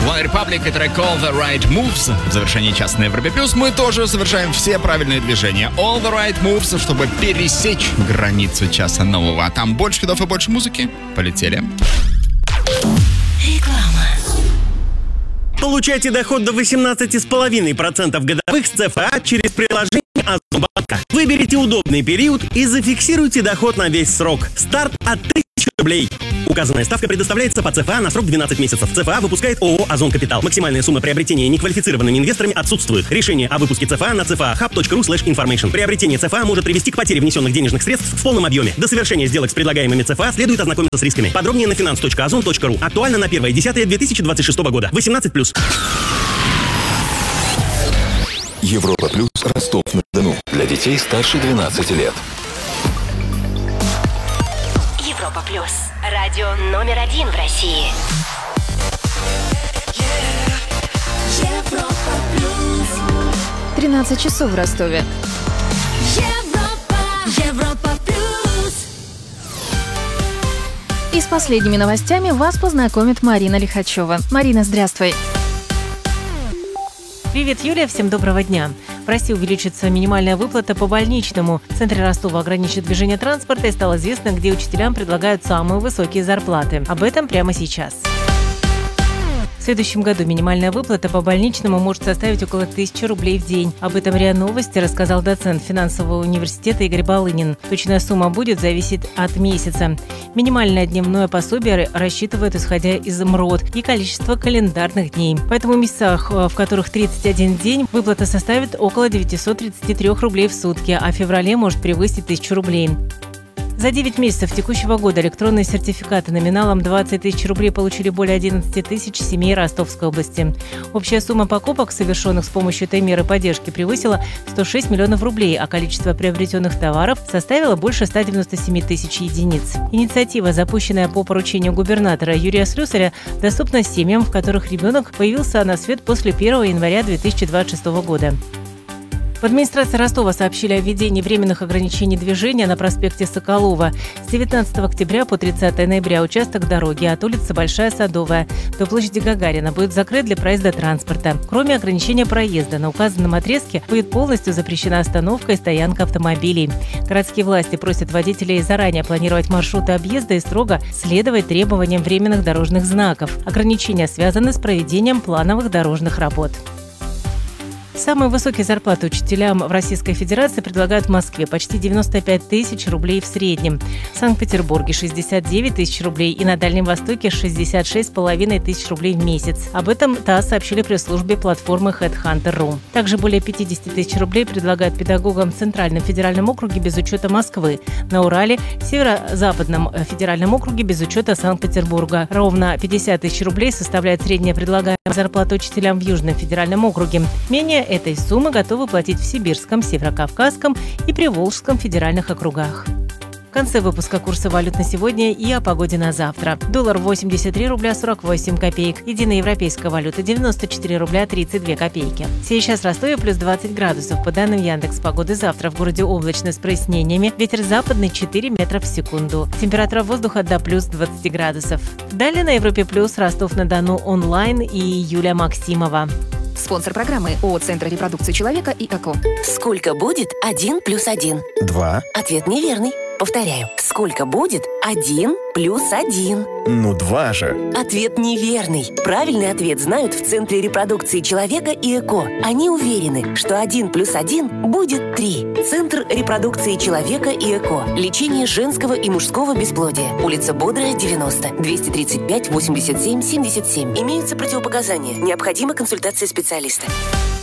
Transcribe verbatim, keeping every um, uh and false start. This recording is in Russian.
One Republic и трек All the Right Moves. В завершении часа на Европе Плюс мы тоже совершаем все правильные движения. All the Right Moves, чтобы пересечь границу часа нового. А там больше хитов и больше музыки. Полетели. Реклама. Получайте доход до восемнадцать целых пять десятых процента годовых с ЦФА через приложение Озон банка. Выберите удобный период и зафиксируйте доход на весь срок. Старт от тысячи рублей. Указанная ставка предоставляется по ЦФА на срок двенадцать месяцев. ЦФА выпускает ООО «Озон Капитал». Максимальная сумма приобретения неквалифицированными инвесторами отсутствует. Решение о выпуске ЦФА на цфахаб точка ру слэш информейшн. Приобретение ЦФА может привести к потере внесенных денежных средств в полном объеме. До совершения сделок с предлагаемыми ЦФА следует ознакомиться с рисками. Подробнее на финанс точка озон точка ру. Актуально на первое десятое две тысячи двадцать шестого года. восемнадцать плюс. Европа Плюс, Ростов-на-Дону. Для детей старше двенадцати лет. Европа Плюс. Радио номер один в России. Европа Плюс. тринадцать часов в Ростове. Европа. Европа Плюс. И с последними новостями вас познакомит Марина Лихачева. Марина, здравствуй. Привет, Юлия, всем доброго дня. В России увеличится минимальная выплата по больничному. В центре Ростова ограничат движение транспорта и стало известно, где учителям предлагают самые высокие зарплаты. Об этом прямо сейчас. В следующем году минимальная выплата по больничному может составить около тысячи рублей в день. Об этом РИА Новости рассказал доцент финансового университета Игорь Балынин. Точная сумма будет зависеть от месяца. Минимальное дневное пособие рассчитывают, исходя из МРОД и количества календарных дней. Поэтому в месяцах, в которых тридцать один день, выплата составит около девятьсот тридцать три рублей в сутки, а в феврале может превысить тысячу рублей. За девять месяцев текущего года электронные сертификаты номиналом двадцать тысяч рублей получили более одиннадцать тысяч семей Ростовской области. Общая сумма покупок, совершенных с помощью этой меры поддержки, превысила сто шесть миллионов рублей, а количество приобретенных товаров составило больше ста девяноста семи тысяч единиц. Инициатива, запущенная по поручению губернатора Юрия Слюсаря, доступна семьям, в которых ребенок появился на свет после первого января две тысячи двадцать шестого года. В администрации Ростова сообщили о введении временных ограничений движения на проспекте Соколова. С девятнадцатого октября по тридцатое ноября участок дороги от улицы Большая Садовая до площади Гагарина будет закрыт для проезда транспорта. Кроме ограничения проезда, на указанном отрезке будет полностью запрещена остановка и стоянка автомобилей. Городские власти просят водителей заранее планировать маршруты объезда и строго следовать требованиям временных дорожных знаков. Ограничения связаны с проведением плановых дорожных работ. Самые высокие зарплаты учителям в Российской Федерации предлагают в Москве – почти девяносто пять тысяч рублей в среднем, в Санкт-Петербурге – шестьдесят девять тысяч рублей и на Дальнем Востоке – шестьдесят шесть с половиной тысяч рублей в месяц. Об этом ТАСС сообщили пресс-службе платформы Headhunter точка ру. Также более пятьдесят тысяч рублей предлагают педагогам в Центральном федеральном округе без учета Москвы, на Урале, в Северо-Западном федеральном округе без учета Санкт-Петербурга. Ровно пятьдесят тысяч рублей составляет средняя предлагаемая зарплата учителям в Южном федеральном округе. Менее этой суммы готовы платить в Сибирском, Северокавказском и Приволжском федеральных округах. В конце выпуска курсы валют на сегодня и о погоде на завтра. Доллар восемьдесят три рубля сорок восемь копеек. Единая европейская валюта девяносто четыре рубля тридцать две копейки. Сейчас в Ростове плюс двадцать градусов. По данным Яндекс.Погоды, завтра в городе облачно с прояснениями. Ветер западный четыре метра в секунду. Температура воздуха до плюс двадцать градусов. Далее на Европе Плюс, Ростов-на-Дону онлайн и Юлия Максимова. Спонсор программы ООО «Центр репродукции человека» и ЭКО. Сколько будет один плюс один? Два. Ответ неверный. Повторяю. Сколько будет один плюс один? Ну, два же. Ответ неверный. Правильный ответ знают в Центре репродукции человека и ЭКО. Они уверены, что один плюс один будет три. Центр репродукции человека и ЭКО. Лечение женского и мужского бесплодия. Улица Бодрая, девяносто, двести тридцать пять восемьдесят семь семьдесят семь. Имеются противопоказания. Необходима консультация специалиста.